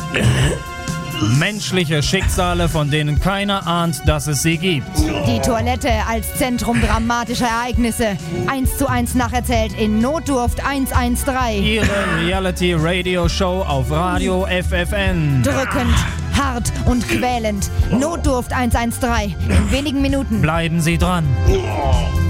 Menschliche Schicksale, von denen keiner ahnt, dass es sie gibt. Die Toilette als Zentrum dramatischer Ereignisse. 1:1 nacherzählt in Notdurft 113. Ihre Reality-Radio-Show auf Radio FFN. Drückend, hart und quälend. Notdurft 113. In wenigen Minuten. Bleiben Sie dran.